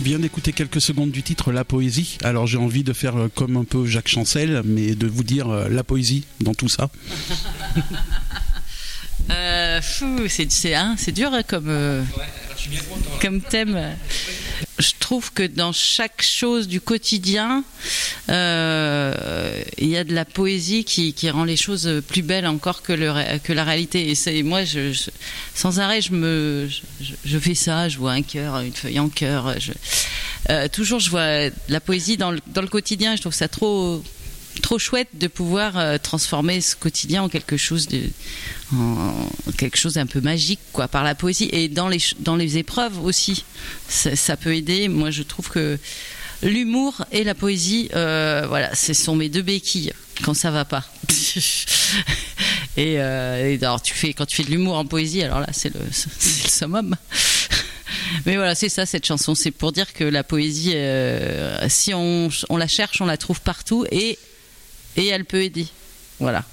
vient d'écouter quelques secondes du titre La Poésie. Alors j'ai envie de faire comme un peu Jacques Chancel, mais de vous dire la poésie dans tout ça. C'est dur comme thème. Je trouve que dans chaque chose du quotidien, il y a de la poésie qui rend les choses plus belles encore que la réalité. Et moi, sans arrêt, je fais ça. Je vois un cœur, une feuille en cœur. Toujours, je vois la poésie dans le quotidien. Je trouve ça trop chouette de pouvoir transformer ce quotidien en quelque chose d'un peu magique, quoi, par la poésie. Et dans les épreuves aussi, ça peut aider. Moi, je trouve que l'humour et la poésie, ce sont mes deux béquilles quand ça va pas. et alors, quand tu fais de l'humour en poésie, alors là, c'est le summum. Mais voilà, c'est ça, cette chanson. C'est pour dire que la poésie, si on la cherche, on la trouve partout et elle peut aider. Voilà.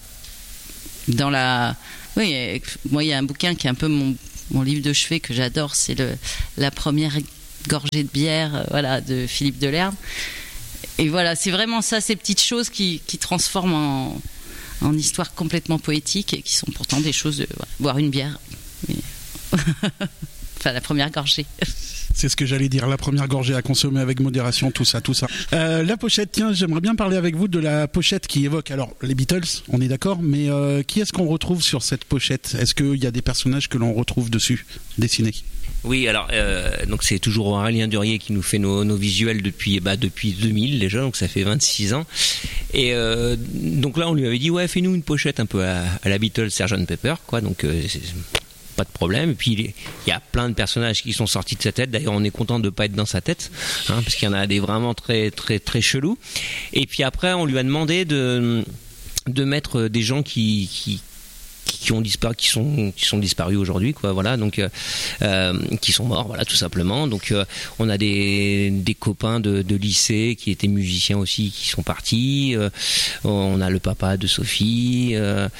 Oui, moi, il y a un bouquin qui est un peu mon livre de chevet que j'adore, c'est la première gorgée de bière, de Philippe Delerme. Et voilà, c'est vraiment ça, ces petites choses qui transforment en histoire complètement poétique et qui sont pourtant des choses de boire une bière. Mais enfin, la première gorgée. C'est ce que j'allais dire, la première gorgée à consommer avec modération, tout ça. La pochette, tiens, j'aimerais bien parler avec vous de la pochette qui évoque, alors les Beatles, on est d'accord, mais qui est-ce qu'on retrouve sur cette pochette ? Est-ce qu'il y a des personnages que l'on retrouve dessus, dessinés ? Oui, alors donc c'est toujours Aurélien Durier qui nous fait nos visuels depuis 2000 déjà, donc ça fait 26 ans. Et donc là, on lui avait dit fais-nous une pochette un peu à la Beatles, Sgt Pepper, quoi. Donc pas de problème. Et puis il y a plein de personnages qui sont sortis de sa tête. D'ailleurs, on est content de pas être dans sa tête, parce qu'il y en a des vraiment très très très chelous. Et puis après, on lui a demandé de mettre des gens qui ont disparu, qui sont disparus aujourd'hui, quoi. Voilà, donc qui sont morts, voilà, tout simplement. Donc on a des copains de lycée qui étaient musiciens aussi qui sont partis. On a le papa de Sophie.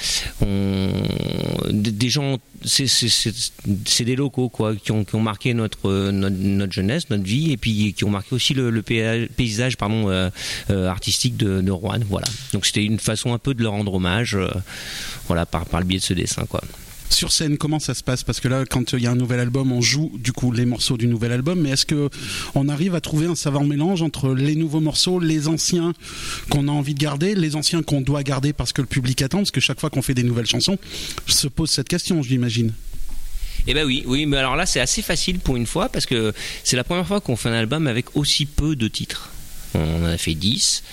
Des gens, c'est des locaux, quoi, qui ont marqué notre jeunesse, notre vie, et puis qui ont marqué aussi le paysage artistique de Roanne. Voilà. Donc c'était une façon un peu de leur rendre hommage, par le biais de ce dessin, quoi. Sur scène, comment ça se passe ? Parce que là, quand il y a un nouvel album, on joue du coup les morceaux du nouvel album, mais est-ce que on arrive à trouver un savant mélange entre les nouveaux morceaux, les anciens qu'on a envie de garder, les anciens qu'on doit garder parce que le public attend, parce que chaque fois qu'on fait des nouvelles chansons, se pose cette question, je l'imagine. Eh ben oui, mais alors là, c'est assez facile pour une fois, parce que c'est la première fois qu'on fait un album avec aussi peu de titres. On en a fait 10.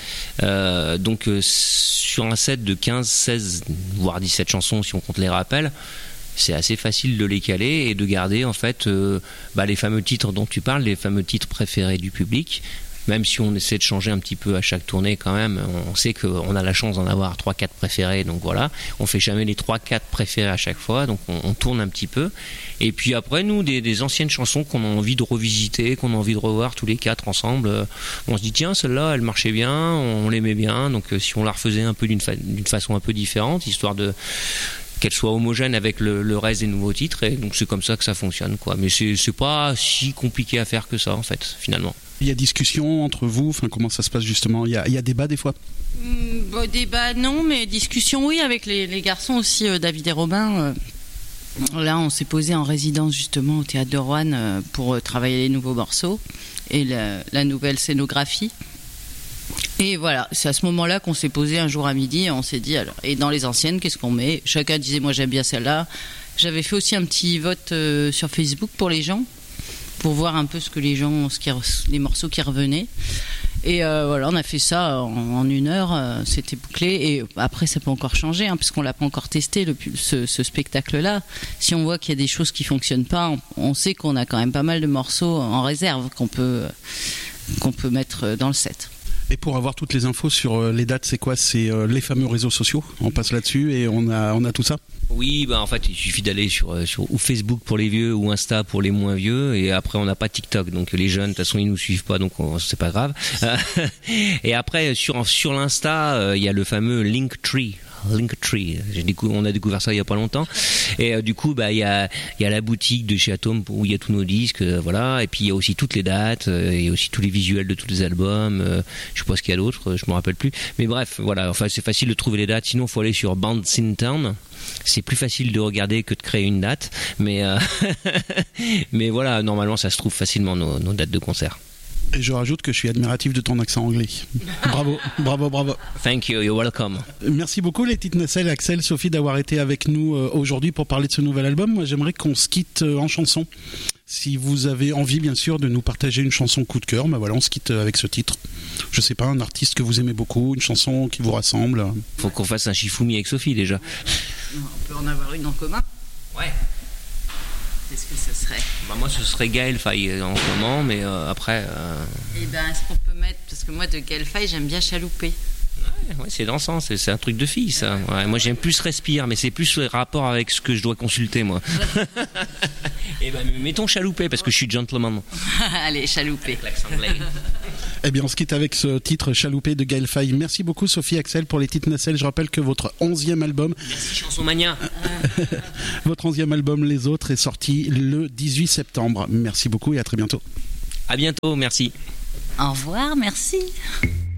Donc sur un set de 15, 16, voire 17 chansons, si on compte les rappels, c'est assez facile de les caler et de garder en fait les fameux titres dont tu parles, les fameux titres préférés du public. Même si on essaie de changer un petit peu à chaque tournée, quand même, on sait qu'on a la chance d'en avoir 3-4 préférés, donc voilà, on fait jamais les 3-4 préférés à chaque fois, donc on tourne un petit peu. Et puis après, nous, des anciennes chansons qu'on a envie de revisiter, qu'on a envie de revoir tous les 4 ensemble, on se dit tiens, celle-là, elle marchait bien, on l'aimait bien, donc si on la refaisait un peu d'une façon un peu différente, histoire qu'elle soit homogène avec le reste des nouveaux titres, et donc c'est comme ça que ça fonctionne, quoi. Mais c'est pas si compliqué à faire que ça, en fait, finalement. Il y a discussion entre vous, comment ça se passe justement ? Il y a débat des fois ? Débat non, mais discussion oui, avec les garçons aussi, David et Robin. Là, on s'est posé en résidence justement au Théâtre de Roanne pour travailler les nouveaux morceaux et la nouvelle scénographie. Et voilà, c'est à ce moment-là qu'on s'est posé un jour à midi et on s'est dit, alors, et dans les anciennes, qu'est-ce qu'on met ? Chacun disait, moi j'aime bien celle-là. J'avais fait aussi un petit vote sur Facebook pour les gens, pour voir un peu les morceaux qui revenaient. Et on a fait ça en 1 heure, c'était bouclé. Et après, ça peut encore changer, puisqu'on l'a pas encore testé, ce spectacle-là. Si on voit qu'il y a des choses qui fonctionnent pas, on sait qu'on a quand même pas mal de morceaux en réserve qu'on peut mettre dans le set. Et pour avoir toutes les infos sur les dates, c'est quoi ? C'est les fameux réseaux sociaux. On passe là-dessus et on a tout ça. Oui, en fait, il suffit d'aller sur ou Facebook pour les vieux ou Insta pour les moins vieux. Et après, on n'a pas TikTok, donc les jeunes, de toute façon, ils nous suivent pas, donc c'est pas grave. Et après, sur l'Insta, il y a le fameux Linktree. Linktree. On a découvert ça il y a pas longtemps. Et du coup, il y a la boutique de chez Atom où il y a tous nos disques, voilà. Et puis il y a aussi toutes les dates, il y a aussi tous les visuels de tous les albums. Je sais pas ce qu'il y a d'autre, je me rappelle plus. Mais bref, voilà. Enfin, c'est facile de trouver les dates. Sinon, il faut aller sur Bandsintown. C'est plus facile de regarder que de créer une date, mais mais voilà, normalement, ça se trouve facilement nos dates de concert. Et je rajoute que je suis admiratif de ton accent anglais. Bravo, bravo, bravo. Thank you, you're welcome. Merci beaucoup les petites nacelles, Axel, Sophie, d'avoir été avec nous aujourd'hui pour parler de ce nouvel album. Moi, j'aimerais qu'on se quitte en chanson. Si vous avez envie, bien sûr, de nous partager une chanson coup de cœur, voilà, on se quitte avec ce titre. Je sais pas, un artiste que vous aimez beaucoup, une chanson qui vous rassemble. Faut qu'on fasse un Shifumi avec Sophie déjà. On peut en avoir une en commun. Ouais. Qu'est-ce que ce serait? Moi, ce serait Gaël Faye en ce moment, mais après. Eh ben, est-ce qu'on peut mettre, parce que moi de Gaël Faye, j'aime bien chalouper. Ouais, c'est dansant, c'est un truc de fille ça. Ouais, moi j'aime plus Respire, mais c'est plus le rapport avec ce que je dois consulter moi. Et ben mettons chalouper parce que je suis gentleman. Allez, chalouper. Eh bien on se quitte avec ce titre Chaloupé de Gaël Faye. Merci beaucoup Sophie, Axel pour les petites nacelles. Je rappelle que votre 11e album, merci Chanson Mania. Votre 11e album Les Autres est sorti le 18 septembre. Merci beaucoup et à très bientôt. À bientôt, merci. Au revoir, merci.